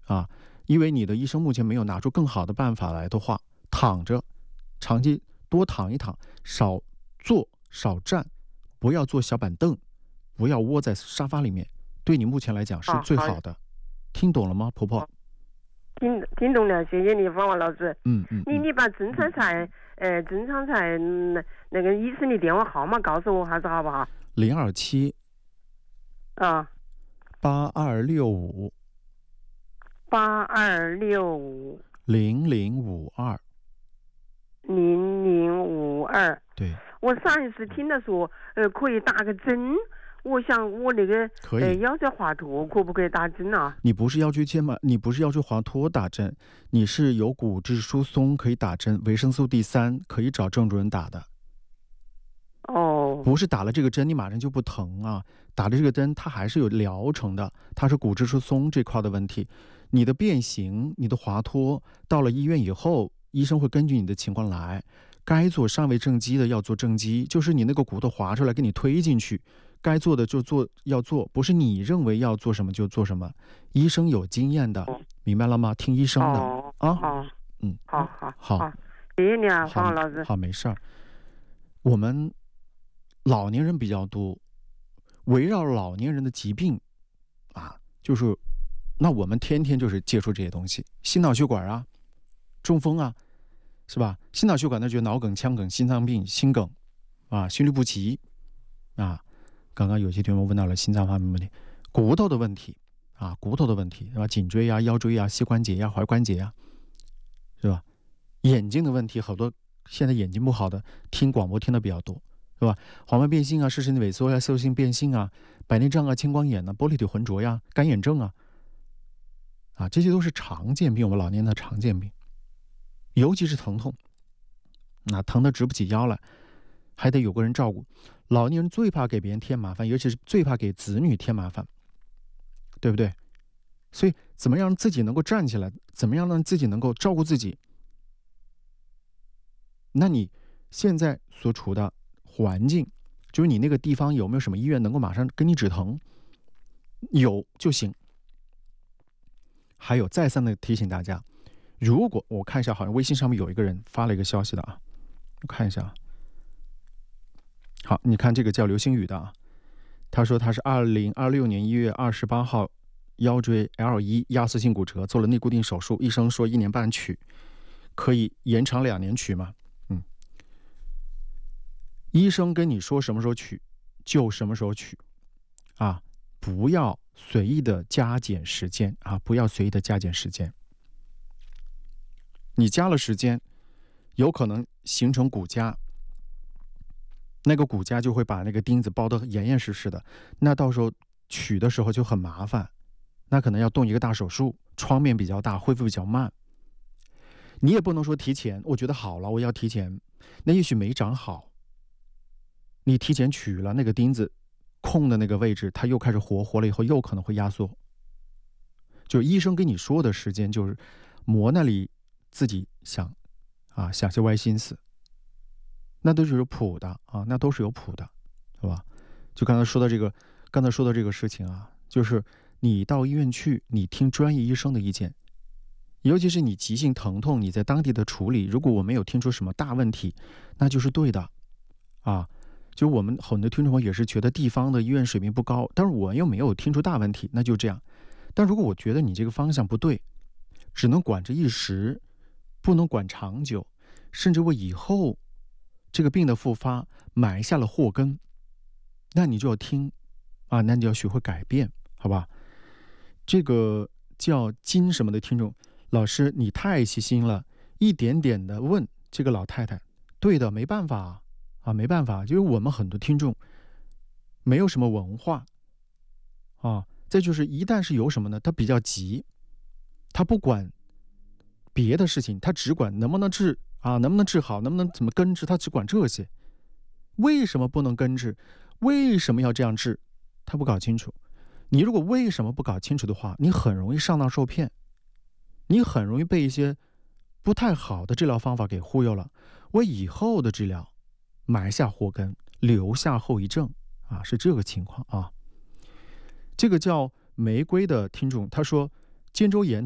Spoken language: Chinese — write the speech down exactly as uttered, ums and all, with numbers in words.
啊，因为你的医生目前没有拿出更好的办法来的话，躺着，长期多躺一躺，少坐少站，不要坐小板凳，不要窝在沙发里面，对你目前来讲是最好的。听懂了吗，婆婆？ 听听懂了，谢谢你，芳华老师。 嗯嗯。 你你把郑昌才，呃，郑昌才、嗯、那个医生的电话号码告诉我，还是好不好？ 零二七。 啊。 八二六五。 八二六五。 零零五二。 零零五二。 对。 我上一次听他说，呃，可以打个针。我想我那个呃腰椎滑脱可不可以打针啊？ 你不是腰椎间吗？你不是腰椎滑脱打针，你是有骨质疏松可以打针，维生素 D 三可以找郑主任打的。 哦， 不是打了这个针你马上就不疼啊，打了这个针它还是有疗程的，它是骨质疏松这块的问题。你的变形、你的滑脱，到了医院以后，医生会根据你的情况来，该做上位正畸的要做正畸，就是你那个骨头滑出来给你推进去。该做的就做，要做，不是你认为要做什么就做什么。医生有经验的，明白了吗？听医生的、 哦、 啊。 好， 嗯， 好好好， 好，谢谢你啊，方老师。 好，没事儿。我们老年人比较多，围绕老年人的疾病啊，就是那我们天天就是接触这些东西，心脑血管啊，中风啊，是吧？心脑血管那就脑梗、腔梗、心脏病、心梗啊，心律不齐啊。刚刚有些听众问到了心脏方面问题，骨头的问题啊，骨头的问题是吧？颈椎啊、腰椎啊、膝关节啊、踝关节啊，是吧？眼睛的问题，好多现在眼睛不好的听广播听的比较多，是吧？黄斑变性啊、视神经萎缩啊、色素性变性啊、白内障啊、青光眼啊、玻璃体浑浊呀、干眼症啊，啊，这些都是常见病，我们老年的常见病，尤其是疼痛，那疼得直不起腰来，还得有个人照顾。老年人最怕给别人添麻烦，尤其是最怕给子女添麻烦，对不对？所以怎么样让自己能够站起来，怎么样让自己能够照顾自己，那你现在所处的环境，就是你那个地方有没有什么医院能够马上给你止疼，有就行。还有再三的提醒大家，如果我看一下，好像微信上面有一个人发了一个消息的啊，我看一下。好，你看这个叫刘星宇的啊，他说他是二零二六年一月二十八号腰椎 L 一 压缩性骨折，做了内固定手术，医生说一年半取，可以延长两年取吗？嗯，医生跟你说什么时候取就什么时候取啊，不要随意的加减时间啊，不要随意的加减时间。你加了时间，有可能形成骨痂。那个骨痂就会把那个钉子包得严严实实的，那到时候取的时候就很麻烦，那可能要动一个大手术，创面比较大，恢复比较慢。你也不能说提前，我觉得好了，我要提前，那也许没长好，你提前取了那个钉子空的那个位置，它又开始活，活了以后又可能会压缩。就医生跟你说的时间，就是磨那里自己想啊，想些歪心思。那都是有谱的啊，那都是有谱的，是吧？就刚才说的这个，刚才说的这个事情啊，就是你到医院去，你听专业医生的意见，尤其是你急性疼痛，你在当地的处理，如果我没有听出什么大问题，那就是对的啊。就我们很多听众朋友也是觉得地方的医院水平不高，但是我又没有听出大问题，那就这样。但如果我觉得你这个方向不对，只能管这一时，不能管长久，甚至为以后这个病的复发埋下了祸根，那你就要听啊，那你就要学会改变，好吧？这个叫金什么的听众，老师你太细心了，一点点的问这个老太太，对的，没办法啊，没办法，因为我们很多听众没有什么文化啊，再就是一旦是有什么呢，他比较急，他不管别的事情，他只管能不能治啊，能不能治好，能不能怎么根治，他只管这些。为什么不能根治？为什么要这样治？他不搞清楚。你如果为什么不搞清楚的话，你很容易上当受骗，你很容易被一些不太好的治疗方法给忽悠了，为以后的治疗埋下祸根，留下后遗症啊，是这个情况啊。这个叫玫瑰的听众他说，肩周炎